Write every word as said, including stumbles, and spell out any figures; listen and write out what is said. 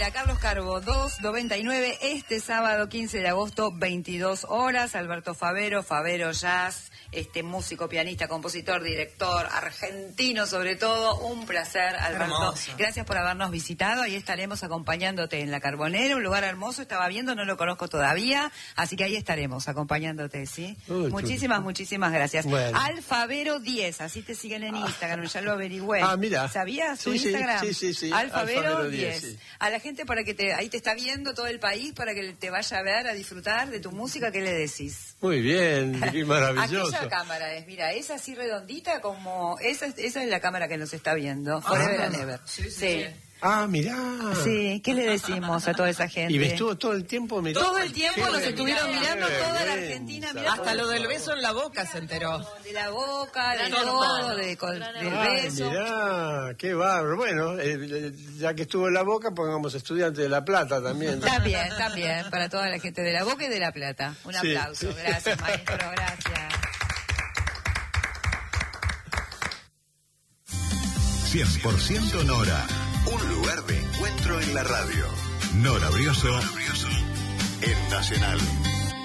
Para Carlos Carbo, dos noventa y nueve, este sábado quince de agosto, veintidós horas. Alberto Favero, Favero Jazz, este músico, pianista, compositor, director, argentino sobre todo. Un placer, Alberto. Hermoso. Gracias por habernos visitado. Ahí estaremos acompañándote en La Carbonera, un lugar hermoso. Estaba viendo, no lo conozco todavía, así que ahí estaremos acompañándote, ¿sí? Uy, muchísimas, chulo. muchísimas gracias. Bueno. Alfavero diez, así te siguen en Instagram, ya lo averigüé. Ah, mira. ¿Sabías tu Sí, sí, Instagram? sí, sí, sí. Alfavero Alfavero diez. diez, sí. A la gente para que te, ahí te está viendo todo el país, para que te vaya a ver, a disfrutar de tu música, ¿qué le decís? Muy bien, qué maravilloso. Aquella cámara es, mira, es así redondita como, esa, es- esa es la cámara que nos está viendo, Forever and Ever. Sí, sí, Sí. sí. Ah, mirá. Sí, ¿qué le decimos a toda esa gente? Y me estuvo todo el tiempo mirando. Todo el tiempo nos Qué estuvieron vergüenza. mirando toda la Argentina, mirá Hasta lo del beso en la boca se enteró. de la boca, de Gran todo, hermano. de, con- del Ay, beso. mirá, qué bárbaro. Bueno, eh, ya que estuvo en La Boca, pongamos Estudiantes de La Plata también. También, también, para toda la gente de La Boca y de La Plata. Un Sí. aplauso, gracias maestro, gracias. cien por ciento Nora. Un lugar de encuentro en la radio. Nora Brioso. En Nacional.